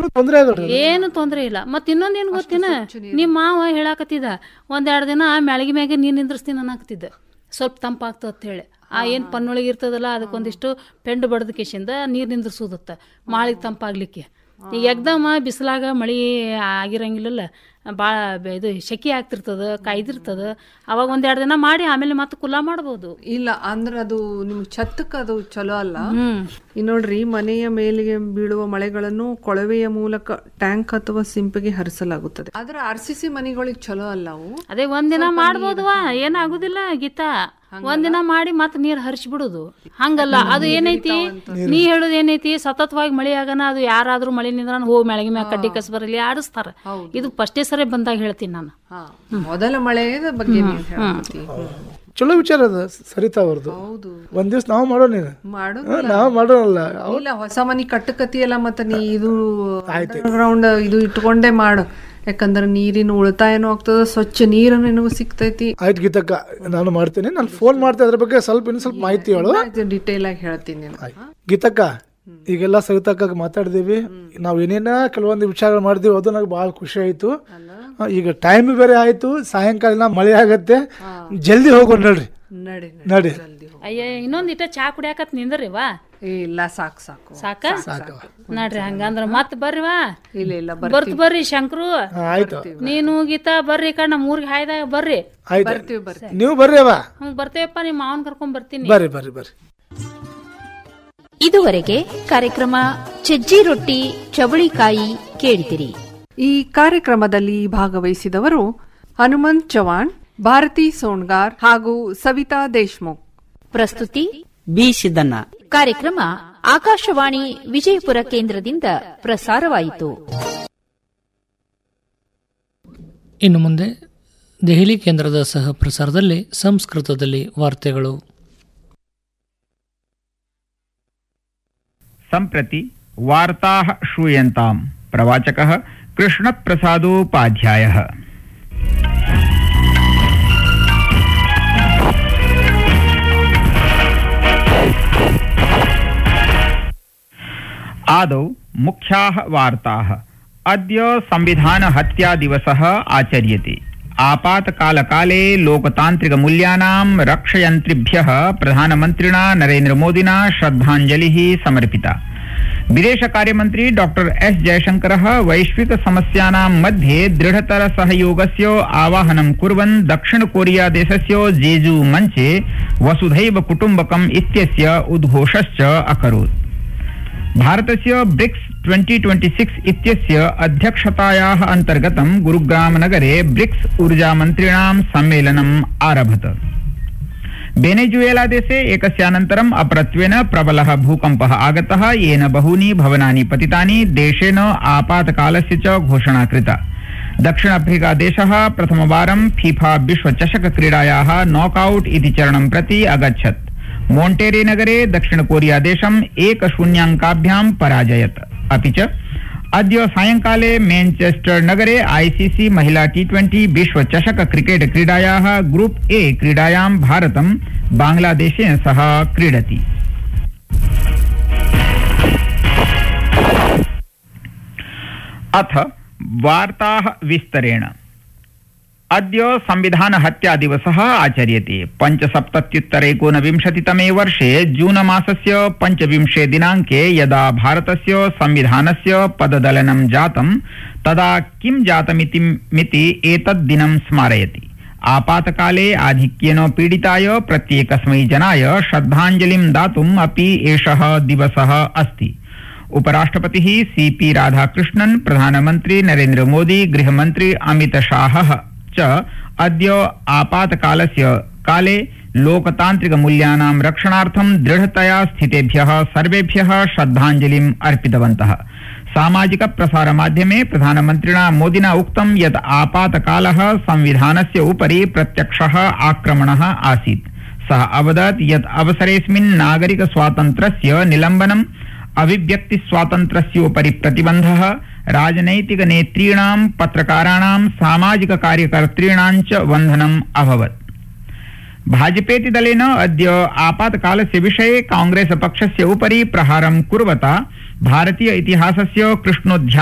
ಏನು ತೊಂದರೆ ಆಗಲ್ಲ, ಏನು ತೊಂದ್ರೆ ಇಲ್ಲ. ಮತ್ ಇನ್ನೊಂದ್ ಏನ್ ಗೊತ್ತೇನ, ನಿಮ್ ಮಾವ ಹೇಳಾಕತ್ತಿದ ಒಂದೆರಡು ದಿನ ಮ್ಯಾಳಗಿ ಮ್ಯಾಗೆ ನೀರ್ ನಿಂದ್ರಸ್ತೀನಿ ಅನ್ನಕತ್ತಿದ್ದ, ಸ್ವಲ್ಪ ತಂಪಾಗ್ತದ ಅಂತ ಹೇಳಿ. ಆ ಏನ್ ಪನ್ನೊಳಗೆ ಇರ್ತದಲ್ಲ ಅದಕ್ಕೊಂದಿಷ್ಟು ಪೆಂಡು ಬಡದ ಕೇಶಿಂದ ನೀರ್ ನಿಂದ್ರಸೋದತ್ತ ಮಾಳಿಗೆ ತಂಪಾಗ್ಲಿಕ್ಕೆ. ಈಗ ಎಕ್ದಮ ಬಿಸಿಲಾಗ ಮಳಿ ಆಗಿರಂಗಿಲ್ಲ, ಭಾಳ ಇದು ಶೆಕೆ ಆಗ್ತಿರ್ತದ, ಕಾಯ್ದಿರ್ತದ. ಅವಾಗ ಒಂದೆರಡು ದಿನ ಮಾಡಿ ಆಮೇಲೆ ಮತ್ತೆ ಕುಲ್ಲಾ ಮಾಡ್ಬೋದು. ಇಲ್ಲ ಅಂದ್ರೆ ಅದು ನಿಮ್ಗೆ ಛತ್ತಕ್ಕೆ ಅದು ಚಲೋ ಅಲ್ಲ. ಈ ನೋಡ್ರಿ, ಮನೆಯ ಮೇಲಿಗೆ ಬೀಳುವ ಮಳೆಗಳನ್ನು ಕೊಳವೆಯ ಮೂಲಕ ಟ್ಯಾಂಕ್ ಅಥವಾ ಸಿಂಪಿಗೆ ಹರಿಸಲಾಗುತ್ತದೆ. ಆದ್ರೆ RCC ಮನೆಗಳಿಗೆ ಚಲೋ ಅಲ್ಲ ಅವು. ಅದೇ ಒಂದಿನ ಮಾಡ್ಬೋದವಾ, ಏನಾಗುದಿಲ್ಲ ಗೀತಾ. ಒಂದಿನ ಮಾಡಿ ಮತ್ ನೀರ್ ಹರಿಸಿ ಬಿಡುದು ಹಂಗಲ್ಲ. ಅದು ಏನೈತಿ, ನೀ ಹೇಳುದು ಏನೈತಿ, ಸತತವಾಗಿ ಮಳಿ ಆಗನ ಅದು ಯಾರಾದ್ರೂ ಮಳಿ ನಿಂದ್ರ ಹೋಗಿ ಮ್ಯಾಳಗಿ ಮ್ಯಾಗ ಕಡ್ಡಿ ಕಸಬರಲ್ಲಿ ಆಡಿಸ್ತಾರ. ಇದು ಫಸ್ಟೇ ಸರಿ ಬಂದಾಗ ಹೇಳ್ತೀನಿ ನಾನು. ಮೊದಲ ಮಳೆ ಬಗ್ಗೆ ಚಲೋ ವಿಚಾರ ಅದ ಸರಿತಾ ಅವ್ರದ್ದು. ಒಂದ್ ದಿವ್ಸ ನಾವು ಮಾಡೋಣ, ನಾವು ಮಾಡೋಣಲ್ಲ. ಇಲ್ಲ, ಹೊಸ ಮನಿ ಕಟ್ಟಕತಿಯಲ್ಲ, ಮತ್ತೆ ನೀ ಇದು ಗ್ರೌಂಡ್ ಇದು ಇಟ್ಕೊಂಡೇ ಮಾಡು. ಯಾಕಂದ್ರೆ ನೀರಿನ ಉಳಿತಾಯನೂ ಆಗ್ತದ, ಸ್ವಚ್ಛ ನೀರನ್ನು ನಿನಗೂ ಸಿಗ್ತೈತಿ. ಆಯ್ತು ಗೀತಕ್ಕ, ನಾನು ಮಾಡ್ತೀನಿ. ನಾನು ಫೋನ್ ಮಾಡ್ತಾ ಅದ್ರ ಬಗ್ಗೆ ಇನ್ನು ಸ್ವಲ್ಪ ಮಾಹಿತಿ ಹೇಳು, ಡಿಟೇಲ್ ಆಗಿ ಹೇಳ್ತೀನಿ. ಗೀತಕ್ಕ, ಈಗೆಲ್ಲ ಸರಿತಕ್ಕ ಮಾತಾಡಿದೀವಿ, ನಾವ್ ಏನೇನ ಕೆಲವೊಂದು ವಿಚಾರ ಮಾಡಿದೀವಿ, ಅದು ನನಗೆ ಬಹಳ ಖುಷಿ ಆಯ್ತು. ಈಗ ಟೈಮ್ ಬೇರೆ ಆಯ್ತು, ಸಾಯಂಕಾಲ ಮಳೆ ಆಗತ್ತೆ, ಜಲ್ದಿ ಹೋಗೋಣ. ನಡ್ರಿ ನಡಿ. ಅಯ್ಯ, ಇನ್ನೊಂದಿಟ ಚಾ ಕುಡಿಯಾಕತ್ ನಿಂದ್ರಿವಾ? ಇಲ್ಲ, ಸಾಕು ಸಾಕ ನಡ್ರಿ. ಹಂಗಂದ್ರ ಮತ್ ಬರ್ರಿವಾ? ಇಲ್ಲ, ಬರ್ರಿ ಶಂಕರು. ಆಯ್ತು, ನೀನು ಗೀತಾ ಬರ್ರಿ ಕಣ್ಣ, ಮೂರ್ಗೆ ಹಾಯ್ದಾಗ ಬರ್ರಿ. ಆಯ್ತು, ನೀವು ಬರ್ರಿ. ಬರ್ತೇವಪ್ಪ, ನಿಮ್ಮ ಮಾವನ್ ಕರ್ಕೊಂಡ್ ಬರ್ತೀನಿ. ಬರ್ರಿ. ಇದುವರೆಗೆ ಕಾರ್ಯಕ್ರಮ ಸಜ್ಜಿ ರೊಟ್ಟಿ ಚವಳಿಕಾಯಿ ಕೇಳಿದಿರಿ. ಈ ಕಾರ್ಯಕ್ರಮದಲ್ಲಿ ಭಾಗವಹಿಸಿದವರು ಹನುಮಂತ್ ಚವಾಣ್, ಭಾರತಿ ಸೋಣ್ಗಾರ್ ಹಾಗೂ ಸವಿತಾ ದೇಶ್ಮುಖ್. ಪ್ರಸ್ತುತಿ ಬಿ ಸಿದ್ದಣ್ಣ. ಕಾರ್ಯಕ್ರಮ ಆಕಾಶವಾಣಿ ವಿಜಯಪುರ ಕೇಂದ್ರದಿಂದ ಪ್ರಸಾರವಾಯಿತು. ಇನ್ನು ಮುಂದೆ ದೆಹಲಿ ಕೇಂದ್ರದ ಸಹ ಪ್ರಸಾರದಲ್ಲಿ ಸಂಸ್ಕೃತದಲ್ಲಿ ವಾರ್ತೆಗಳು. ಸಂಪ್ರತಿ ವಾರ್ತಾಃ ಶ್ರೂಯಂತಾಂ. ಪ್ರವಾಚಕಃ ಕೃಷ್ಣಪ್ರಸಾದೋಪಾಧ್ಯಾಯಃ. आदौ मुख्याः वार्ताः. अद्य संविधानहत्या दिवसः आचर्यते. आपातकालकाले लोकतान्त्रिकमूल्यानां रक्षयन्त्रिभ्यः प्रधानमन्त्रिणा नरेन्द्रमोदिना श्रद्धाञ्जलिः समर्पिता. विदेशकार्यमन्त्री डॉक्टर एस जयशंकरः वैश्विकसमस्यानां मध्ये दृढतरसहयोगस्य आवाहनं कुर्वन् दक्षिणकोरियादेशस्य जेजू मञ्चे वसुधैव कुटुम्बकम् इत्यस्य उद्घोषश्च अकरोत्. भारतस्य ब्रिक्स 2026 इत्यस्य अध्यक्षतायाः अन्तर्गतं गुरुग्रामनगरे ब्रिक्स ऊर्जामन्त्रिणां सम्मेलनम् आरभत. वेनेजुएलादेशे एकस्यानन्तरम् अपरत्वेन प्रबलः भूकम्पः आगतः, येन बहूनि भवनानि पतितानि. देशेन आपातकालस्य च घोषणा कृता. दक्षिण अफ्रीकादेशः प्रथमवारं फीफा विश्वचषकक्रीडायाः नॉकआउट इति चरणं प्रति अगच्छत्. मोन्टेरे नगरे दक्षिणकोरियादेशम् 1-0 पराजयत्. अपि च अद्य सायंकाले मैनचेस्टर नगरे ICC महिला T20 विश्वचषक क्रिकेट क्रीडायाः ग्रुप A क्रीडायां भारतं बांग्लादेशेन सह क्रीडति. अथ वार्ताः विस्तरेण. अद्य संविधानहत्या दिवसः आचर्यते. 75-19तमे वर्षे जून मासस्य 25 दिनाङ्के यदा भारतस्य संविधानस्य पददलनं जातं तदा किं जातमिति एतद् दिनं स्मारयति. आपातकाले आधिक्येन पीडिताय प्रत्येकस्मै जनाय श्रद्धाञ्जलिं दातुम् अपि एषः दिवसः अस्ति. उपराष्ट्रपतिः CP राधाकृष्णन्, प्रधानमन्त्री नरेन्द्र मोदी, गृहमन्त्री अमित शाहः च अद्य आपातकालस्य काले लोकतान्त्रिकमूल्यानां रक्षणार्थं दृढतया स्थितेभ्यः सर्वेभ्यः श्रद्धाञ्जलिम् अर्पितवन्तः. सामाजिक प्रसारमाध्यमे प्रधानमन्त्रिणा मोदिना उक्तं यत् आपातकालः संविधानस्य उपरि प्रत्यक्षः आक्रमणः आसीत्. सः अवदत् यत् अवसरेऽस्मिन् नागरिक स्वातन्त्र्यस्य निलम्बनम्, अभिव्यक्तिस्वातन्त्र्यस्योपरि प्रतिबन्धः, राजनैतिकनेतॄणां, पत्रकाराणां, सामाजिक कार्यकर्तॄणां च बन्धनम् अभवत्. भाजपेति दलेन अद्य आपातकालस्य विषये कांग्रेस पक्षस्य उपरि प्रहारं कुर्वता भारतीय इतिहासस्य कृष्णोद्यान